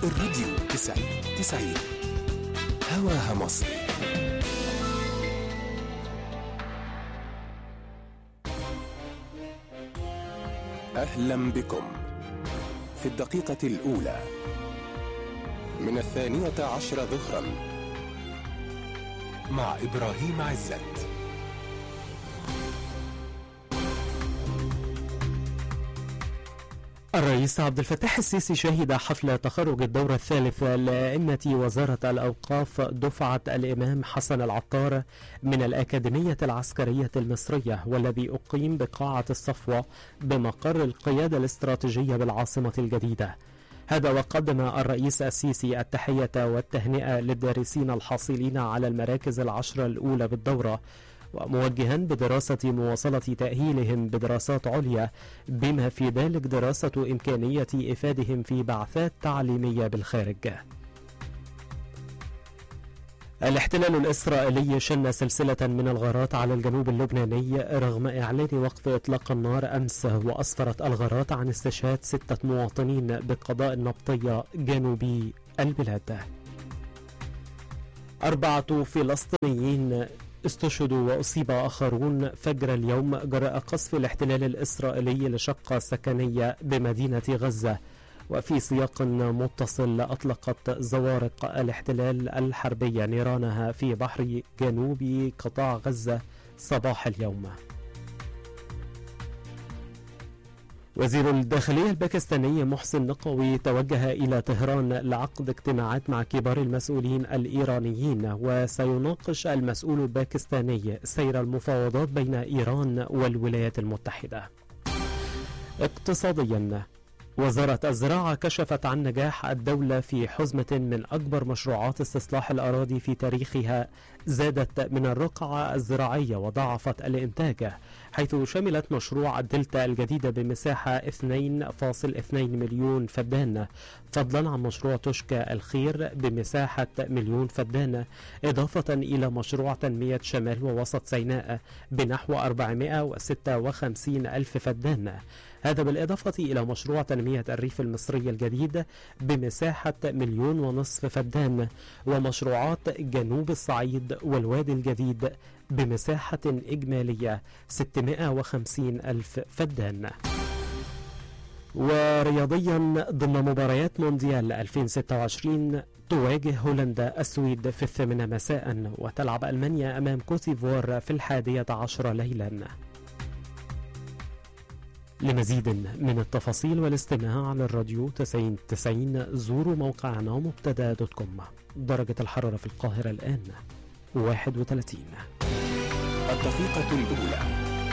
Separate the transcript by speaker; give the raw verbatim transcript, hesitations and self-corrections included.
Speaker 1: الراديو تسعين تسعين هواها مصر. أهلا بكم في الدقيقة الأولى من الثانية عشر ظهرا مع إبراهيم عزت.
Speaker 2: الرئيس عبد الفتاح السيسي شهد حفل تخرج الدورة الثالثة لأئمة وزارة الأوقاف دفعة الإمام حسن العطار من الأكاديمية العسكرية المصرية، والذي أقيم بقاعة الصفوة بمقر القيادة الاستراتيجية بالعاصمة الجديدة. هذا وقدم الرئيس السيسي التحية والتهنئة للدارسين الحاصلين على المراكز العشرة الأولى بالدورة، وموجها بدراسة مواصلة تأهيلهم بدراسات عليا، بما في ذلك دراسة إمكانية إفادهم في بعثات تعليمية بالخارج. الاحتلال الإسرائيلي شن سلسلة من الغارات على الجنوب اللبناني رغم إعلان وقف إطلاق النار أمس، وأسفرت الغارات عن استشهاد ستة مواطنين بقضاء النبطية جنوبي البلاد. أربعة فلسطينيين استشهدوا وأصيب آخرون فجر اليوم جراء قصف الاحتلال الإسرائيلي لشقة سكنية بمدينة غزة. وفي سياق متصل أطلقت زوارق الاحتلال الحربية نيرانها في بحر جنوب قطاع غزة صباح اليوم. وزير الداخلية الباكستاني محسن نقوي توجه إلى طهران لعقد اجتماعات مع كبار المسؤولين الإيرانيين، وسيناقش المسؤول الباكستاني سير المفاوضات بين إيران والولايات المتحدة. اقتصاديا، وزارة الزراعة كشفت عن نجاح الدولة في حزمة من أكبر مشروعات استصلاح الأراضي في تاريخها، زادت من الرقعة الزراعية وضاعفت الإنتاج، حيث شملت مشروع الدلتا الجديدة بمساحة اثنين فاصلة اثنين مليون فدان، فضلا عن مشروع تشكى الخير بمساحة مليون فدان، إضافة إلى مشروع تنمية شمال ووسط سيناء بنحو أربعمائة وستة وخمسين ألف فدان. هذا بالإضافة إلى مشروع تنمية الريف المصري الجديد بمساحة مليون ونصف فدان، ومشروعات جنوب الصعيد والوادي الجديد بمساحة إجمالية ستمائة وخمسين ألف فدان. ورياضيا، ضمن مباريات مونديال ألفين وستة وعشرين تواجه هولندا السويد في الثامنة مساء، وتلعب ألمانيا أمام كوتيفوار في الحادية عشر ليلا. لمزيد من التفاصيل والاستماع على الراديو تسعين تسعين زوروا موقعنا مبتدا دوت كوم. درجة الحرارة في القاهرة الآن واحد وثلاثين.
Speaker 1: الدقيقة الأولى